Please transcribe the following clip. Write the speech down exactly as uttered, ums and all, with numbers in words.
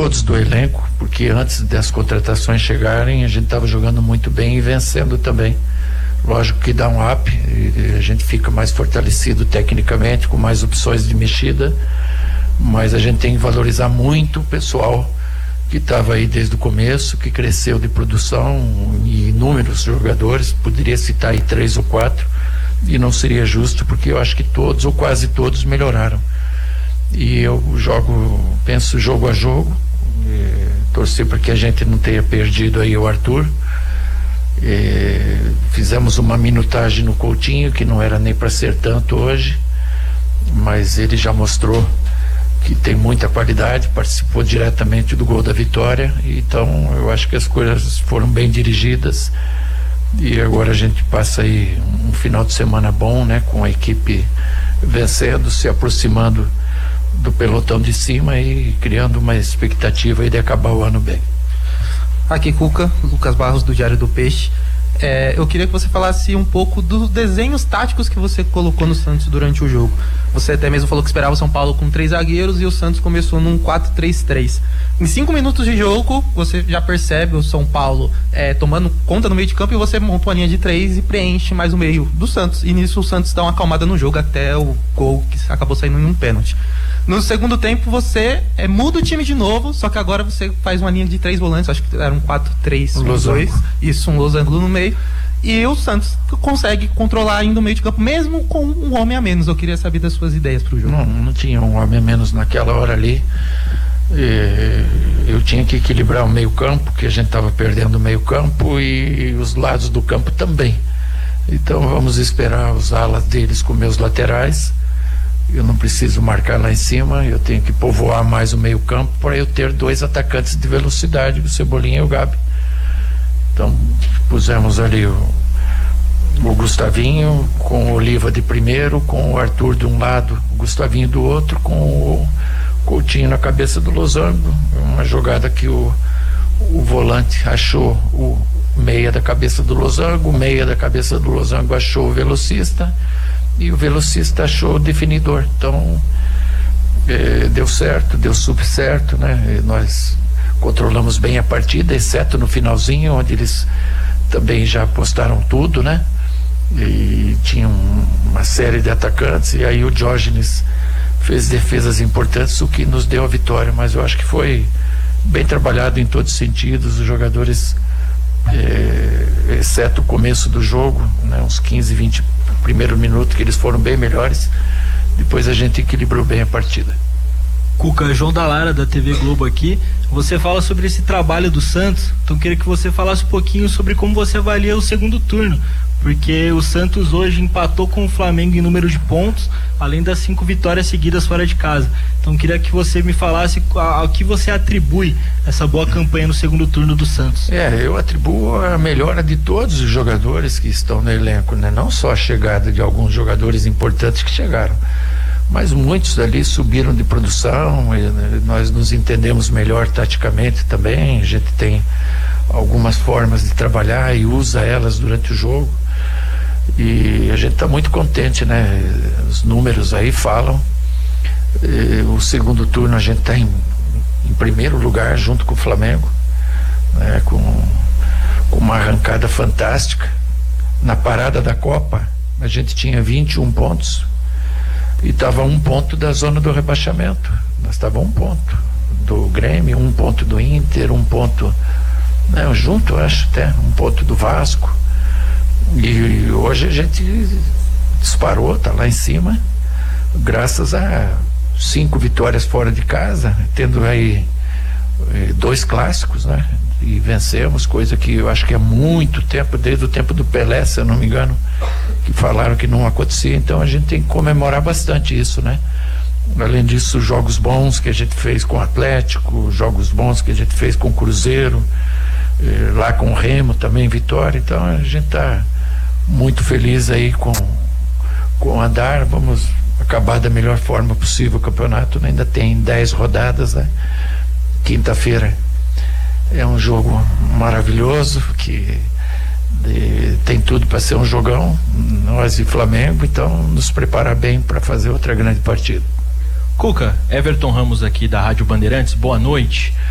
todos do elenco, porque antes das contratações chegarem a gente estava jogando muito bem e vencendo também. Lógico que dá um up, e a gente fica mais fortalecido tecnicamente, com mais opções de mexida, mas a gente tem que valorizar muito o pessoal que estava aí desde o começo, que cresceu de produção, e inúmeros jogadores, poderia citar aí três ou quatro, e não seria justo, porque eu acho que todos, ou quase todos, melhoraram. E eu jogo, penso jogo a jogo, e torcer para que a gente não tenha perdido aí o Arthur. E fizemos uma minutagem no Coutinho, que não era nem para ser tanto hoje, mas ele já mostrou que tem muita qualidade, participou diretamente do gol da vitória, então eu acho que as coisas foram bem dirigidas, e agora a gente passa aí um final de semana bom, né, com a equipe vencendo, se aproximando do pelotão de cima e criando uma expectativa aí de acabar o ano bem. Aqui, Cuca, Lucas Barros do Diário do Peixe. É, eu queria que você falasse um pouco dos desenhos táticos que você colocou no Santos durante o jogo. Você até mesmo falou que esperava o São Paulo com três zagueiros e o Santos começou num quatro três três. Em cinco minutos de jogo, você já percebe o São Paulo é, tomando conta no meio de campo, e você monta uma linha de três e preenche mais o meio do Santos. E nisso o Santos dá uma acalmada no jogo até o gol que acabou saindo em um pênalti. No segundo tempo você é, muda o time de novo, só que agora você faz uma linha de três volantes, acho que era um quatro três dois, isso, um losango no meio, e o Santos consegue controlar ainda o meio de campo, mesmo com um homem a menos. Eu queria saber das suas ideias pro jogo. Não, não tinha um homem a menos naquela hora ali. E eu tinha que equilibrar o meio campo, que a gente estava perdendo o meio campo, e os lados do campo também. Então vamos esperar os alas deles com meus laterais. Eu não preciso marcar lá em cima, eu tenho que povoar mais o meio campo para eu ter dois atacantes de velocidade, o Cebolinha e o Gabi. Então pusemos ali o, o Gustavinho com o Oliva de primeiro, com o Arthur de um lado, o Gustavinho do outro, com o Coutinho na cabeça do losango. Uma jogada que o, o volante achou o meia da cabeça do losango, o meia da cabeça do losango achou o velocista, e o velocista achou o definidor. Então eh, deu certo, deu super certo, né? E nós controlamos bem a partida, exceto no finalzinho, onde eles também já apostaram tudo, né? E tinham uma série de atacantes, e aí o Diógenes fez defesas importantes, o que nos deu a vitória. Mas eu acho que foi bem trabalhado em todos os sentidos. Os jogadores, eh, exceto o começo do jogo, né, uns quinze, vinte primeiro minuto, que eles foram bem melhores. Depois a gente equilibrou bem a partida. Cuca, João da Lara da T V Globo aqui. Você fala sobre esse trabalho do Santos, então queria que você falasse um pouquinho sobre como você avalia o segundo turno, porque o Santos hoje empatou com o Flamengo em número de pontos, além das cinco vitórias seguidas fora de casa. Então queria que você me falasse ao que você atribui essa boa campanha no segundo turno do Santos. É, eu atribuo a melhora de todos os jogadores que estão no elenco, né? Não só a chegada de alguns jogadores importantes que chegaram, mas muitos ali subiram de produção, e, né, nós nos entendemos melhor taticamente também. A gente tem algumas formas de trabalhar e usa elas durante o jogo, e a gente está muito contente, né? Os números aí falam. E o segundo turno a gente está em, em primeiro lugar junto com o Flamengo, né? com, com uma arrancada fantástica. Na parada da Copa a gente tinha vinte e um pontos e estava um ponto da zona do rebaixamento. Nós estava um ponto do Grêmio, um ponto do Inter, um ponto, né, junto, acho até, um ponto do Vasco. E hoje a gente disparou, tá lá em cima, graças a cinco vitórias fora de casa, tendo aí eh, dois clássicos, né? E vencemos, coisa que eu acho que há muito tempo, desde o tempo do Pelé, se eu não me engano, que falaram que não acontecia. Então a gente tem que comemorar bastante isso, né? Além disso, jogos bons que a gente fez com o Atlético, jogos bons que a gente fez com o Cruzeiro, eh, lá com o Remo também, vitória. Então a gente tá muito feliz aí com, com o andar. Vamos acabar da melhor forma possível o campeonato, né? Ainda tem dez rodadas, né? Quinta-feira é um jogo maravilhoso, que de, tem tudo para ser um jogão, nós e Flamengo, então nos preparar bem para fazer outra grande partida. Cuca, Everton Ramos aqui da Rádio Bandeirantes, boa noite.